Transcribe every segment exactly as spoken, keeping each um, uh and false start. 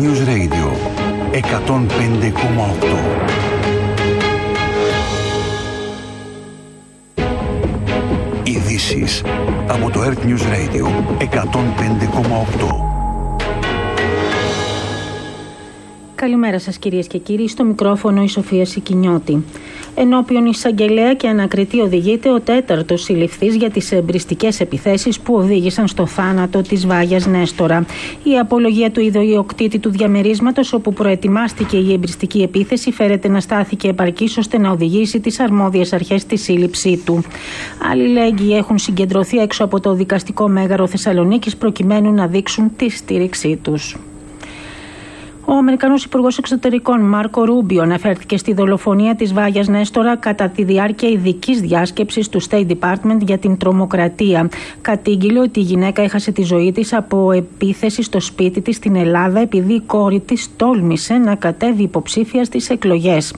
Earth News Radio εκατόν πέντε κόμμα οκτώ. Ειδήσεις από το Earth News Radio εκατόν πέντε κόμμα οκτώ. Καλημέρα σας κυρίες και κύριοι, στο μικρόφωνο η Σοφία Σικινιώτη. Ενώπιον εισαγγελέα και ανακριτή οδηγείται ο τέταρτος συλληφθής για τις εμπριστικές επιθέσεις που οδήγησαν στο θάνατο της Βάγιας Νέστορα. Η απολογία του ιδιοκτήτη του διαμερίσματος όπου προετοιμάστηκε η εμπριστική επίθεση φέρεται να στάθηκε επαρκής ώστε να οδηγήσει τις αρμόδιες αρχές στη σύλληψή του. Αλληλέγγυοι έχουν συγκεντρωθεί έξω από το δικαστικό μέγαρο Θεσσαλονίκης προκειμένου να δείξουν τη στήριξή τους. Ο Αμερικανός Υπουργός Εξωτερικών Μάρκο Ρούμπιο αναφέρθηκε στη δολοφονία της Βάγιας Νέστορα κατά τη διάρκεια ειδικής διάσκεψης του State Department για την τρομοκρατία. Κατήγγειλε ότι η γυναίκα έχασε τη ζωή της από επίθεση στο σπίτι της στην Ελλάδα επειδή η κόρη της τόλμησε να κατέβει υποψήφια στις εκλογές.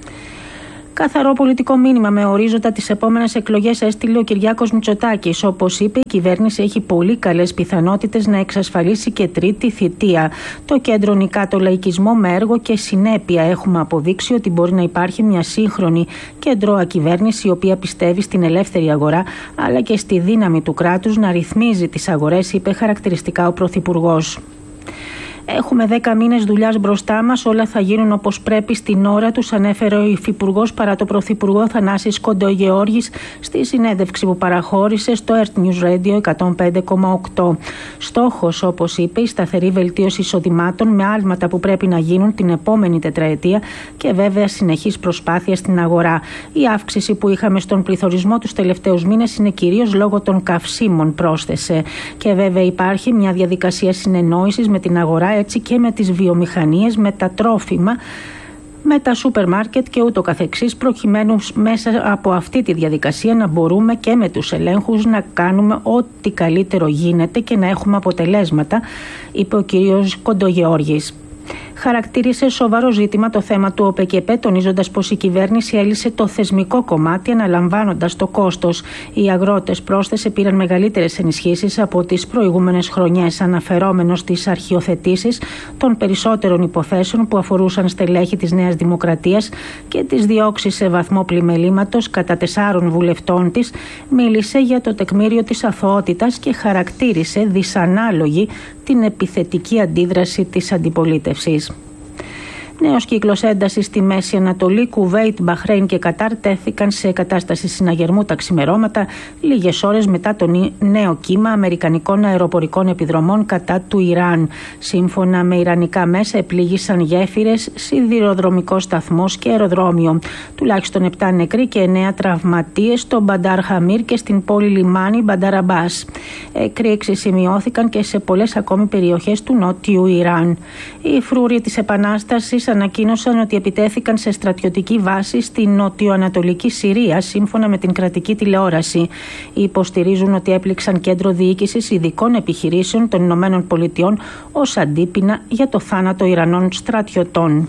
Καθαρό πολιτικό μήνυμα με ορίζοντα τις επόμενες εκλογές έστειλε ο Κυριάκος Μητσοτάκης. Όπως είπε, η κυβέρνηση έχει πολύ καλές πιθανότητες να εξασφαλίσει και τρίτη θητεία. Το κέντρο νικά το λαϊκισμό με έργο και συνέπεια. Έχουμε αποδείξει ότι μπορεί να υπάρχει μια σύγχρονη κεντρώα κυβέρνηση η οποία πιστεύει στην ελεύθερη αγορά αλλά και στη δύναμη του κράτους να ρυθμίζει τις αγορές, είπε χαρακτηριστικά ο Πρωθυπουργός. Έχουμε δέκα μήνες δουλειάς μπροστά μας, όλα θα γίνουν όπως πρέπει στην ώρα τους, ανέφερε ο Υφυπουργός παρά το Πρωθυπουργό Θανάσης Κοντογεώργης στη συνέντευξη που παραχώρησε στο Earth News Radio εκατόν πέντε κόμμα οκτώ. Στόχος, όπως είπε, η σταθερή βελτίωση εισοδημάτων με άλματα που πρέπει να γίνουν την επόμενη τετραετία και βέβαια συνεχής προσπάθεια στην αγορά. Η αύξηση που είχαμε στον πληθωρισμό τους τελευταίους μήνες είναι κυρίως λόγω των καυσίμων, πρόσθεσε. Και βέβαια υπάρχει μια διαδικασία συνεννόησης με την αγορά, έτσι και με τις βιομηχανίες, με τα τρόφιμα, με τα σούπερ μάρκετ και ούτω καθεξής, προκειμένου μέσα από αυτή τη διαδικασία να μπορούμε και με τους ελέγχους να κάνουμε ό,τι καλύτερο γίνεται και να έχουμε αποτελέσματα, είπε ο κύριος Κοντογεώργης. Χαρακτήρισε σοβαρό ζήτημα το θέμα του ΟΠΕΚΕΠΕ, τονίζοντας πως η κυβέρνηση έλυσε το θεσμικό κομμάτι αναλαμβάνοντας το κόστος. Οι αγρότες, πρόσθεσε, πήραν μεγαλύτερες ενισχύσεις από τις προηγούμενες χρονιές, αναφερόμενος στις αρχιοθετήσεις των περισσότερων υποθέσεων που αφορούσαν στελέχη της Νέας Δημοκρατίας και τις διώξεις σε βαθμό πλημελήματος κατά τεσσάρων βουλευτών της. Μίλησε για το τεκμήριο της αθωότητας και χαρακτήρισε δυσανάλογη την επιθετική αντίδραση της αντιπολίτευσης. Νέος κύκλος έντασης στη Μέση Ανατολή, Κουβέιτ, Μπαχρέιν και Κατάρ τέθηκαν σε κατάσταση συναγερμού τα ξημερώματα, λίγες ώρες μετά το νέο κύμα αμερικανικών αεροπορικών επιδρομών κατά του Ιράν. Σύμφωνα με ιρανικά μέσα, επλήγησαν γέφυρες, σιδηροδρομικός σταθμός και αεροδρόμιο. Τουλάχιστον επτά νεκροί και εννέα τραυματίες στο Μπαντάρ Χαμίρ και στην πόλη λιμάνι Μπαντάρ Αμπάς. Εκρήξεις σημειώθηκαν και σε πολλές ακόμη περιοχές του νότιου Ιράν. Οι φρούροι της Επανάστασης ανακοίνωσαν ότι επιτέθηκαν σε στρατιωτική βάση στη νοτιοανατολική Συρία, σύμφωνα με την κρατική τηλεόραση. Υποστηρίζουν ότι έπληξαν κέντρο διοίκησης ειδικών επιχειρήσεων των Ηνωμένων Πολιτειών ως αντίπεινα για το θάνατο Ιρανών στρατιωτών.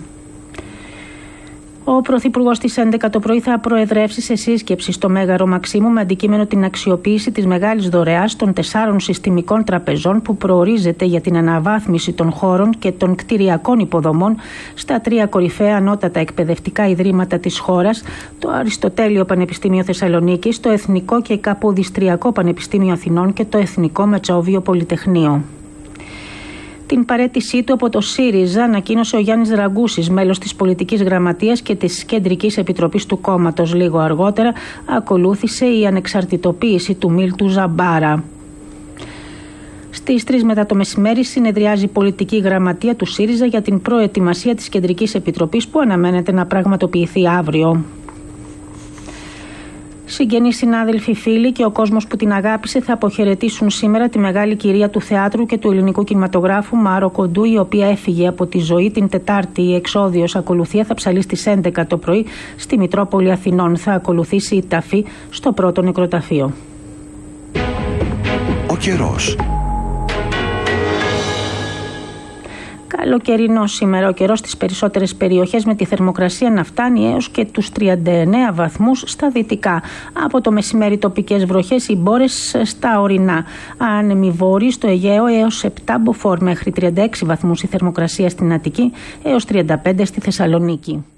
Ο Πρωθυπουργός στις έντεκα το πρωί θα προεδρεύσει σε σύσκεψη στο Μέγαρο Μαξίμου με αντικείμενο την αξιοποίηση της μεγάλης δωρεάς των τεσσάρων συστημικών τραπεζών που προορίζεται για την αναβάθμιση των χώρων και των κτηριακών υποδομών στα τρία κορυφαία ανώτατα εκπαιδευτικά ιδρύματα της χώρας, το Αριστοτέλειο Πανεπιστήμιο Θεσσαλονίκης, το Εθνικό και Καποδιστριακό Πανεπιστήμιο Αθηνών και το Εθνικό Μετσόβιο Πολυτεχνείο. Την παραίτησή του από το ΣΥΡΙΖΑ ανακοίνωσε ο Γιάννης Ραγκούσης, μέλος της Πολιτικής Γραμματείας και της Κεντρικής Επιτροπής του κόμματος. Λίγο αργότερα ακολούθησε η ανεξαρτητοποίηση του Μίλτου Ζαμπάρα. Στις τρεις μετά το μεσημέρι συνεδριάζει η Πολιτική Γραμματεία του ΣΥΡΙΖΑ για την προετοιμασία της Κεντρικής Επιτροπής που αναμένεται να πραγματοποιηθεί αύριο. Συγγενείς, συνάδελφοι, φίλοι και ο κόσμος που την αγάπησε θα αποχαιρετήσουν σήμερα τη μεγάλη κυρία του θεάτρου και του ελληνικού κινηματογράφου Μάρο Κοντού, η οποία έφυγε από τη ζωή την Τετάρτη. Η εξόδιος ακολουθία θα ψαλεί στις έντεκα το πρωί στη Μητρόπολη Αθηνών. Θα ακολουθήσει η ταφή στο πρώτο νεκροταφείο. Ο καιρός. Καλοκαιρινό σήμερα ο καιρός στις περισσότερες περιοχές, με τη θερμοκρασία να φτάνει έως και τους τριάντα εννέα βαθμούς στα δυτικά. Από το μεσημέρι τοπικές βροχές, οι μπόρες στα ορεινά. Άνεμοι βόρειοι στο Αιγαίο έως επτά μποφόρ, μέχρι τριάντα έξι βαθμούς η θερμοκρασία στην Αττική, έως τριάντα πέντε στη Θεσσαλονίκη.